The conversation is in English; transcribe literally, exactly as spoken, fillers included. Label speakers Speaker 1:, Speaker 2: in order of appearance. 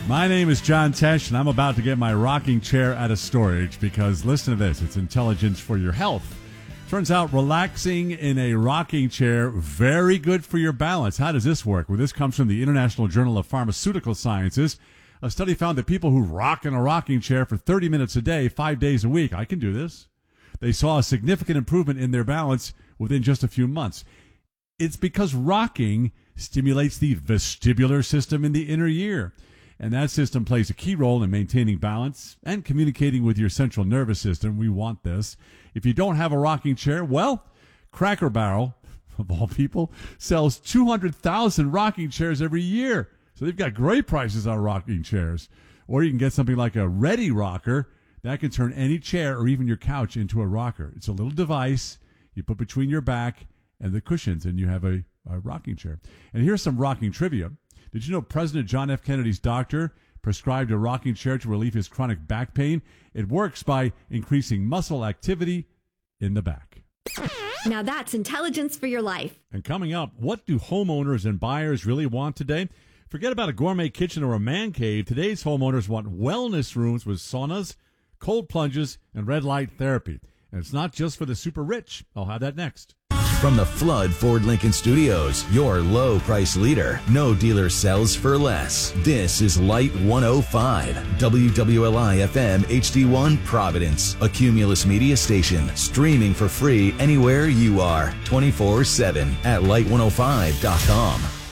Speaker 1: My name is John Tesh, and I'm about to get my rocking chair out of storage because, listen to this, it's intelligence for your health. Turns out relaxing in a rocking chair, very good for your balance. How does this work? Well, this comes from the International Journal of Pharmaceutical Sciences. A study found that people who rock in a rocking chair for thirty minutes a day, five days a week, I can do this, they saw a significant improvement in their balance within just a few months. It's because rocking stimulates the vestibular system in the inner ear. And that system plays a key role in maintaining balance and communicating with your central nervous system. We want this. If you don't have a rocking chair, well, Cracker Barrel, of all people, sells two hundred thousand rocking chairs every year. So they've got great prices on rocking chairs. Or you can get something like a Ready Rocker that can turn any chair or even your couch into a rocker. It's a little device you put between your back and the cushions, and you have a, a rocking chair. And here's some rocking trivia. Did you know President John F. Kennedy's doctor prescribed a rocking chair to relieve his chronic back pain? It works by increasing muscle activity in the back.
Speaker 2: Now that's intelligence for your life.
Speaker 1: And coming up, what do homeowners and buyers really want today? Forget about a gourmet kitchen or a man cave. Today's homeowners want wellness rooms with saunas, cold plunges, and red light therapy. And it's not just for the super rich. I'll have that next.
Speaker 3: From the Flood Ford Lincoln Studios, your low price leader. No dealer sells for less. This is Light one oh five, W W L I F M H D one Providence, a Cumulus media station, streaming for free anywhere you are, twenty-four seven at light one oh five dot com.